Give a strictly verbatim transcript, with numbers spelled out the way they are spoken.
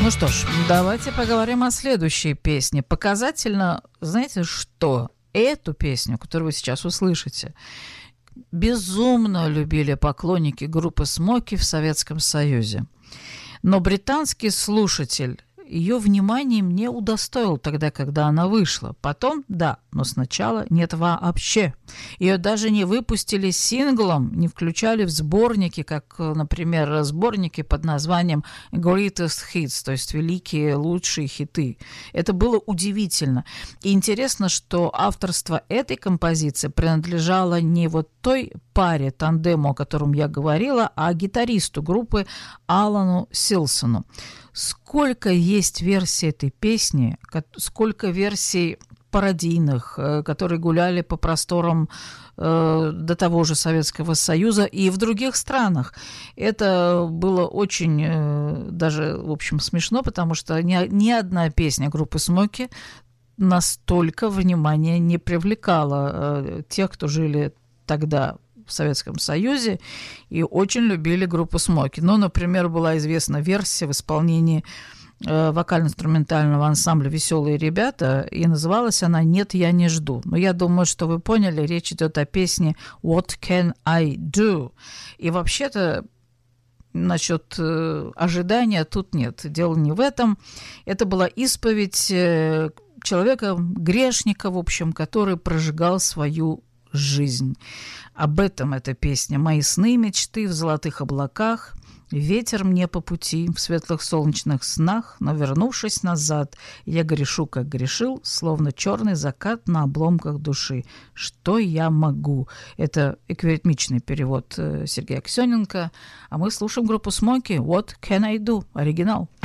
Ну что ж, давайте поговорим о следующей песне. Показательно, знаете что? Эту песню, которую вы сейчас услышите, безумно любили поклонники группы «Смоки» в Советском Союзе. Но британский слушатель ее вниманием не удостоил тогда, когда она вышла. Потом, да, но сначала нет вообще. Ее даже не выпустили синглом, не включали в сборники, как, например, сборники под названием Greatest Hits, то есть великие, лучшие хиты. Это было удивительно. И интересно, что авторство этой композиции принадлежало не вот той паре, тандему, о котором я говорила, а гитаристу группы Алану Силсону. Сколько есть версий этой песни, сколько версий пародийных, которые гуляли по просторам э, до того же Советского Союза и в других странах. Это было очень э, даже, в общем, смешно, потому что ни, ни одна песня группы «Смоки» настолько внимания не привлекала э, тех, кто жили тогда в Советском Союзе и очень любили группу «Смоки». Ну, например, была известна версия в исполнении э, вокально-инструментального ансамбля «Веселые ребята», и называлась она «Нет, я не жду». Но я думаю, что вы поняли, речь идет о песне «What can I do?». И вообще-то насчет э, ожидания тут нет. Дело не в этом. Это была исповедь э, человека, грешника, в общем, который прожигал свою жизнь. Об этом эта песня. «Мои сны, мечты в золотых облаках, ветер мне по пути в светлых солнечных снах, но, вернувшись назад, я грешу, как грешил, словно черный закат на обломках души. Что я могу?» Это эквиритмичный перевод Сергея Аксененко. А мы слушаем группу «Смоки» «What can I do?» Оригинал.